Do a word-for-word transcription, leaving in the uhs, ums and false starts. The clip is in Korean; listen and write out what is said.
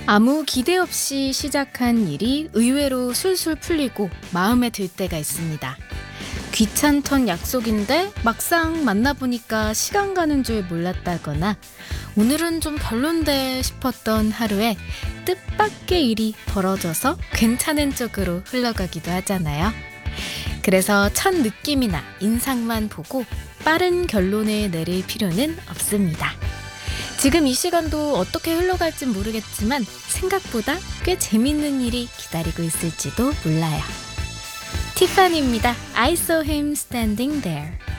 아무 기대 없이 시작한 일이 의외로 술술 풀리고 마음에 들 때가 있습니다. 귀찮던 약속인데 막상 만나보니까 시간 가는 줄 몰랐다거나 오늘은 좀 별론데 싶었던 하루에 뜻밖의 일이 벌어져서 괜찮은 쪽으로 흘러가기도 하잖아요. 그래서 첫 느낌이나 인상만 보고 빠른 결론을 내릴 필요는 없습니다. 지금 이 시간도 어떻게 흘러갈진 모르겠지만 생각보다 꽤 재밌는 일이 기다리고 있을지도 몰라요. 티파니입니다. I saw him standing there.